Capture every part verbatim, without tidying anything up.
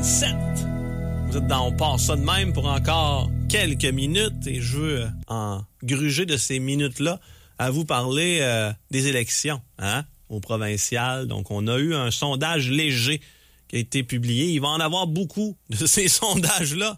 dix-sept. Vous êtes dans On passe ça de même pour encore quelques minutes et je veux, en gruger de ces minutes-là, à vous parler euh, des élections, hein, au provincial. Donc, on a eu un sondage léger qui a été publié. Il va en avoir beaucoup de ces sondages-là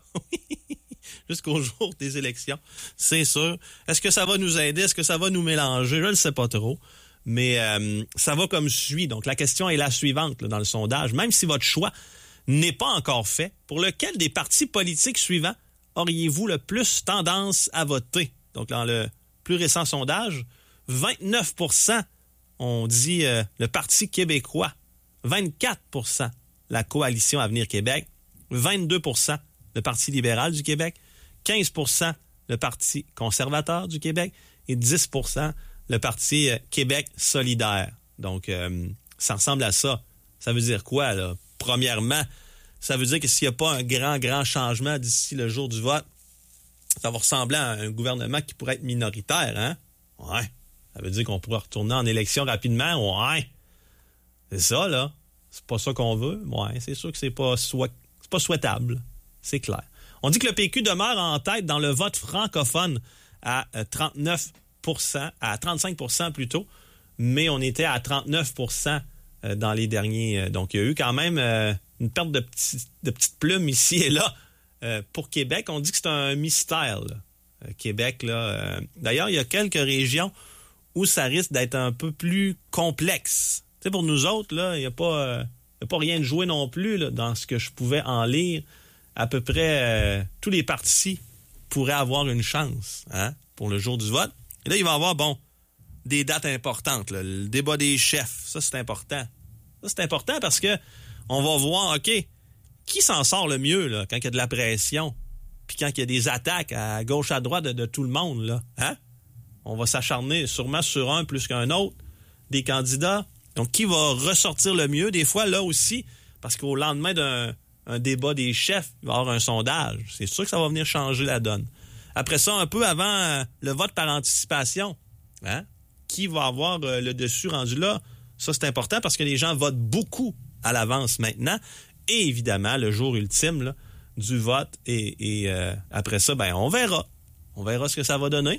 jusqu'au jour des élections, c'est sûr. Est-ce que ça va nous aider? Est-ce que ça va nous mélanger? Je ne sais pas trop. Mais euh, ça va comme suit. Donc, la question est la suivante là, dans le sondage. Même si votre choix n'est pas encore fait, pour lequel des partis politiques suivants auriez-vous le plus tendance à voter? Donc, dans le plus récent sondage, vingt-neuf pour cent ont dit euh, le Parti québécois, vingt-quatre pour cent la Coalition Avenir Québec, vingt-deux pour cent le Parti libéral du Québec, quinze pour cent le Parti conservateur du Québec et dix pour cent le Parti euh, Québec solidaire. Donc, euh, ça ressemble à ça. Ça veut dire quoi, là? Premièrement, ça veut dire que s'il n'y a pas un grand, grand changement d'ici le jour du vote, ça va ressembler à un gouvernement qui pourrait être minoritaire, hein? Ouais. Ça veut dire qu'on pourrait retourner en élection rapidement? Ouais. C'est ça, là. C'est pas ça qu'on veut? Ouais, c'est sûr que c'est pas, soi... c'est pas souhaitable. C'est clair. On dit que le P Q demeure en tête dans le vote francophone à trente-neuf pour cent, à trente-cinq pour cent plutôt, mais on était à trente-neuf pour cent dans les derniers. Donc, il y a eu quand même une perte de, petits, de petites plumes ici et là pour Québec. On dit que c'est un mystère, là. Québec, là. D'ailleurs, il y a quelques régions où ça risque d'être un peu plus complexe. Tu sais, pour nous autres, là, il n'y a pas, il y a pas rien de joué non plus là, dans ce que je pouvais en lire. À peu près euh, tous les partis pourraient avoir une chance, hein, pour le jour du vote. Et là, il va y avoir, bon, des dates importantes, là, le débat des chefs. Ça, c'est important. Ça, c'est important parce que on va voir, OK, qui s'en sort le mieux là, quand il y a de la pression, puis quand il y a des attaques à gauche, à droite de, de tout le monde, là, hein? On va s'acharner sûrement sur un plus qu'un autre des candidats. Donc, qui va ressortir le mieux? Des fois, là aussi, parce qu'au lendemain d'un un débat des chefs, il va y avoir un sondage. C'est sûr que ça va venir changer la donne. Après ça, un peu avant euh, le vote par anticipation, hein? Qui va avoir euh, le dessus rendu là? Ça, c'est important parce que les gens votent beaucoup à l'avance maintenant. Et évidemment, le jour ultime là, du vote. Et, et euh, après ça, ben on verra. On verra ce que ça va donner.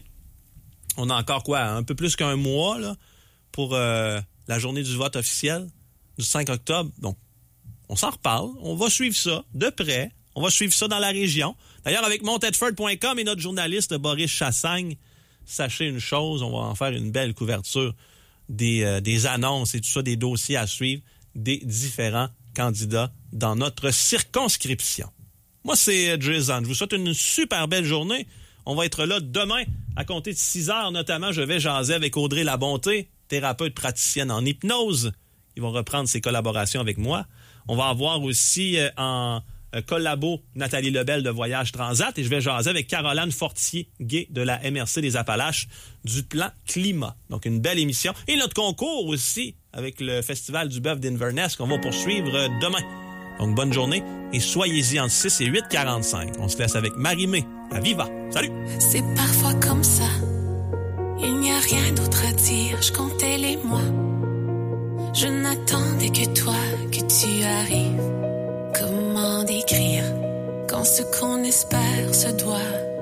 On a encore quoi? Un peu plus qu'un mois là, pour euh, la journée du vote officiel du cinq octobre. Donc, on s'en reparle. On va suivre ça de près. On va suivre ça dans la région. D'ailleurs, avec montedford point com et notre journaliste Boris Chassagne, sachez une chose, on va en faire une belle couverture des, euh, des annonces et tout ça, des dossiers à suivre des différents candidats dans notre circonscription. Moi, c'est Jason. Je vous souhaite une super belle journée. On va être là demain à compter de six heures notamment. Je vais jaser avec Audrey Labonté, thérapeute praticienne en hypnose. Ils vont reprendre ses collaborations avec moi. On va avoir aussi euh, en euh, collabo Nathalie Lebel de Voyage Transat et je vais jaser avec Caroline Fortier-Gay de la M R C des Appalaches du plan climat. Donc, une belle émission. Et notre concours aussi avec le Festival du bœuf d'Inverness qu'on va poursuivre euh, demain. Donc, bonne journée et soyez-y entre six et huit quarante-cinq. On se laisse avec Marie-Mé à Viva. Salut! C'est parfois comme ça. Il n'y a rien d'autre à dire. Je comptais les mois. Je n'attendais que toi, que tu arrives. Comment décrire quand ce qu'on espère se doit